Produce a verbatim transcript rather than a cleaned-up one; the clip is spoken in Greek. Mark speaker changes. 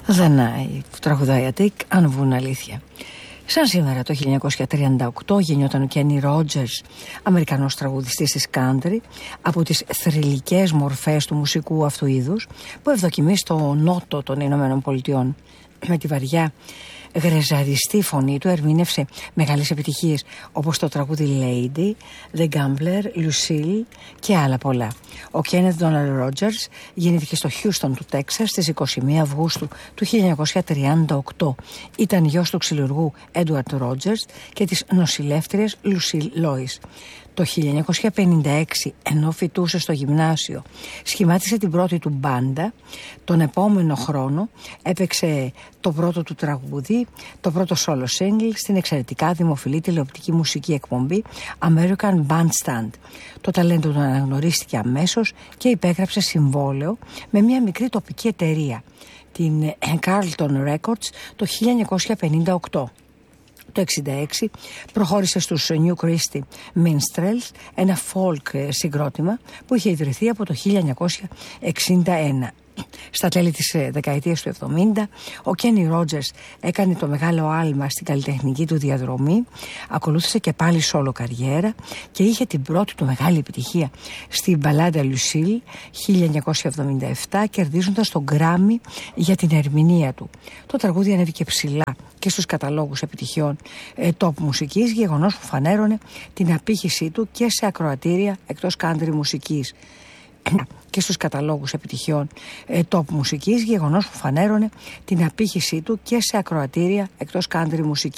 Speaker 1: Δανάη, που τραγουδάει Αττικ, αν βγουν αλήθεια. Σαν σήμερα το χίλια εννιακόσια τριάντα οκτώ γεννιόταν ο Κένι Ρότζερς, Αμερικανός τραγουδιστής της country, από τις θρυλικές μορφές του μουσικού αυτού είδους που ευδοκιμεί στο νότο των Ηνωμένων Πολιτειών. Με τη βαριά γρεζαριστή φωνή του ερμήνευσε μεγάλες επιτυχίες όπως το τραγούδι Lady, The Gambler, Lucille και άλλα πολλά. Ο Kenneth Donald Rogers γεννήθηκε στο Houston του Τέξας στις είκοσι μία Αυγούστου του χίλια εννιακόσια τριάντα οκτώ. Ήταν γιος του ξυλουργού Edward Rogers και της νοσηλεύτριας Lucille Lois. Το χίλια εννιακόσια πενήντα έξι, ενώ φοιτούσε στο γυμνάσιο, σχημάτισε την πρώτη του μπάντα. Τον επόμενο χρόνο έπαιξε το πρώτο του τραγούδι, το πρώτο solo single στην εξαιρετικά δημοφιλή τηλεοπτική μουσική εκπομπή American Bandstand. Το ταλέντο του αναγνωρίστηκε αμέσως και υπέγραψε συμβόλαιο με μια μικρή τοπική εταιρεία, την Carlton Records, το χίλια εννιακόσια πενήντα οκτώ. Το εξήντα έξι προχώρησε στους New Christy Minstrels, ένα folk συγκρότημα που είχε ιδρυθεί από το χίλια εννιακόσια εξήντα ένα. Στα τέλη της δεκαετίας του εβδομήντα, ο Κένι Ρότζερς έκανε το μεγάλο άλμα στην καλλιτεχνική του διαδρομή, ακολούθησε και πάλι σόλο καριέρα και είχε την πρώτη του μεγάλη επιτυχία στην μπαλάντα Lucille χίλια εννιακόσια εβδομήντα επτά, κερδίζοντας τον Γκράμι για την ερμηνεία του. Το τραγούδι ανέβηκε ψηλά και στους καταλόγους επιτυχιών ε, top μουσικής, γεγονός που φανέρωνε την απήχησή του και σε ακροατήρια εκτός country μουσικής. Και στους καταλόγους επιτυχιών ε, top μουσικής, γεγονός που φανέρωνε την απήχησή του και σε ακροατήρια εκτός country μουσικής.